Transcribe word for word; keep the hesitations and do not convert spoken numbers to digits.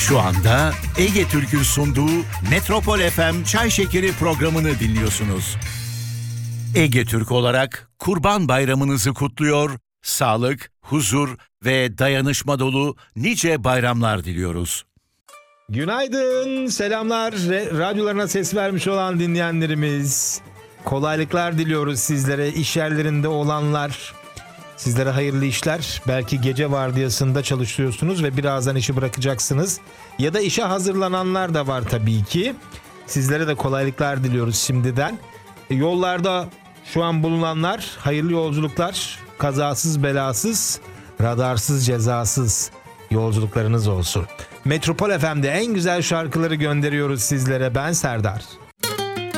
Şu anda Ege Türk'ün sunduğu Metropol F M Çay Şekeri programını dinliyorsunuz. Ege Türk olarak Kurban Bayramınızı kutluyor, sağlık, huzur ve dayanışma dolu nice bayramlar diliyoruz. Günaydın, selamlar. Re- radyolarına ses vermiş olan dinleyenlerimiz. Kolaylıklar diliyoruz sizlere, iş yerlerinde olanlar. Sizlere hayırlı işler. Belki gece vardiyasında çalışıyorsunuz ve birazdan işi bırakacaksınız. Ya da işe hazırlananlar da var tabii ki. Sizlere de kolaylıklar diliyoruz şimdiden. E, yollarda şu an bulunanlar hayırlı yolculuklar. Kazasız belasız, radarsız cezasız yolculuklarınız olsun. Metropol F M'de en güzel şarkıları gönderiyoruz sizlere. Ben Serdar.